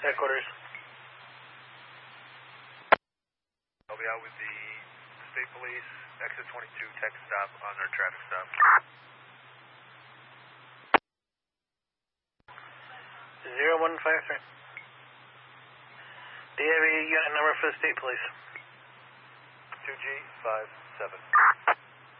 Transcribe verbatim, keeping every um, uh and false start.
Headquarters. I'll be out with the state police, exit twenty-two, tech stop on their traffic stop. Zero one five three. Do you have a unit number for the state police? two G five seven.